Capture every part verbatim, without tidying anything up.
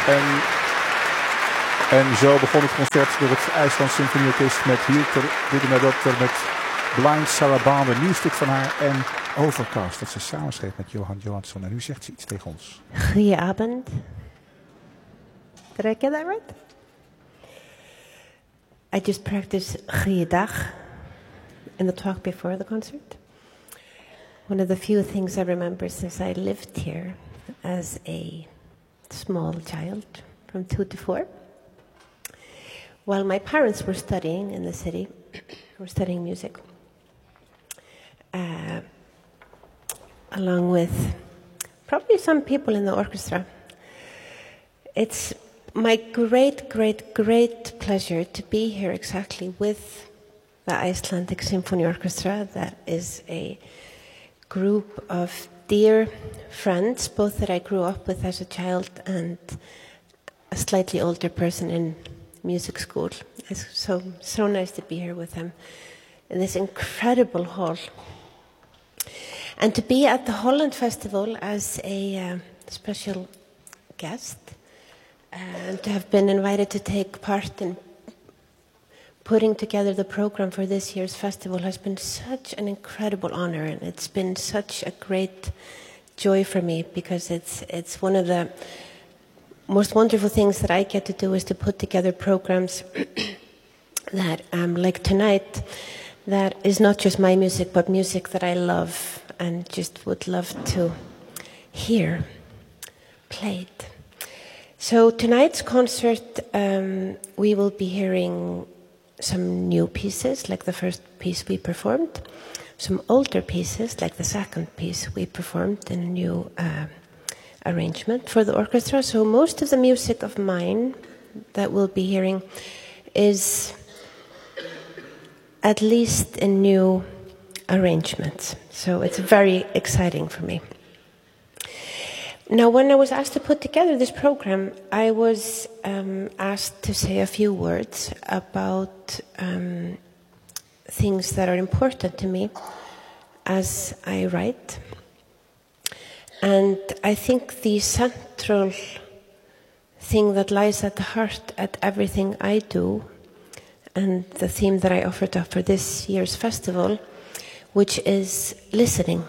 En, en zo begon het concert door het IJslands Symfonieorkest met Hilter Widener-Dokter met Blind Sarabande, een nieuw stuk van haar, en Overcast, dat ze samenschreef met Johan Johansson. En nu zegt ze iets tegen ons. Goedenavond. Did I get that right? I just practiced goeiedag in the talk before the concert. One of the few things I remember since I lived here as a small child, from two to four. While my parents were studying in the city, were studying music, uh, along with probably some people in the orchestra. It's my great, great, great pleasure to be here exactly with the Icelandic Symphony Orchestra. That is a group of dear friends, both that I grew up with as a child and a slightly older person in music school. It's so, so nice to be here with them in this incredible hall. And to be at the Holland Festival as a uh, special guest, uh, and to have been invited to take part in putting together the program for this year's festival has been such an incredible honor, and it's been such a great joy for me, because it's it's one of the most wonderful things that I get to do is to put together programs that, um, like tonight, that is not just my music, but music that I love and just would love to hear played. So tonight's concert, um, we will be hearing some new pieces, like the first piece we performed, some older pieces, like the second piece we performed in a new uh, arrangement for the orchestra. So most of the music of mine that we'll be hearing is at least in new arrangements. So it's very exciting for me. Now, when I was asked to put together this program, I was um, asked to say a few words about um, things that are important to me as I write. And I think the central thing that lies at the heart at everything I do, and the theme that I offered up for this year's festival, which is listening.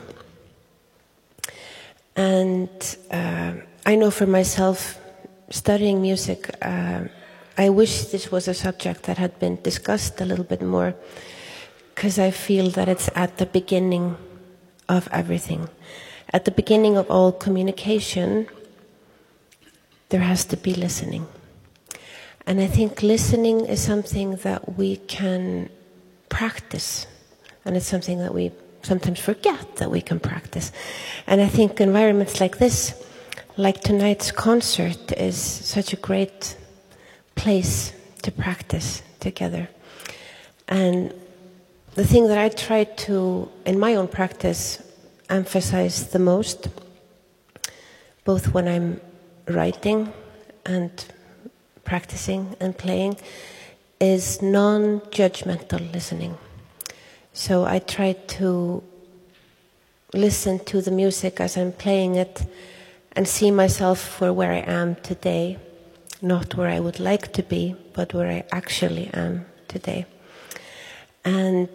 And uh, I know for myself, studying music, uh, I wish this was a subject that had been discussed a little bit more, because I feel that it's at the beginning of everything. At the beginning of all communication, there has to be listening. And I think listening is something that we can practice, and it's something that we sometimes forget that we can practice. And I think environments like this, like tonight's concert, is such a great place to practice together. And the thing that I try to, in my own practice, emphasize the most, both when I'm writing and practicing and playing, is non-judgmental listening. So I try to listen to the music as I'm playing it and see myself for where I am today, not where I would like to be, but where I actually am today. And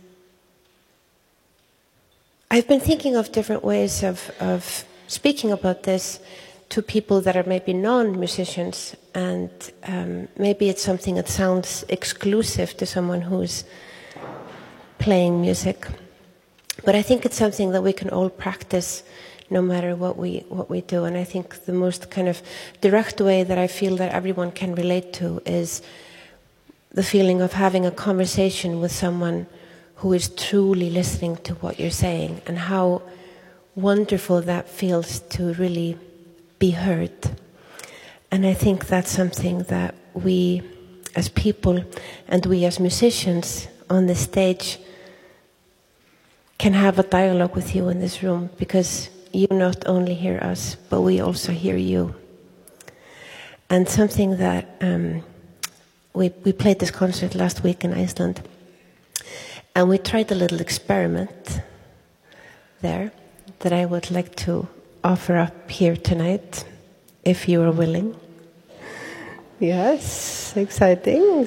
I've been thinking of different ways of, of speaking about this to people that are maybe non-musicians, and um, maybe it's something that sounds exclusive to someone who's playing music. But I think it's something that we can all practice no matter what we what we do. And I think the most kind of direct way that I feel that everyone can relate to is the feeling of having a conversation with someone who is truly listening to what you're saying, and how wonderful that feels to really be heard. And I think that's something that we as people and we as musicians on the stage can have a dialogue with you in this room, because you not only hear us, but we also hear you. And something that um, we we played this concert last week in Iceland, and we tried a little experiment there that I would like to offer up here tonight, if you are willing. Yes, exciting.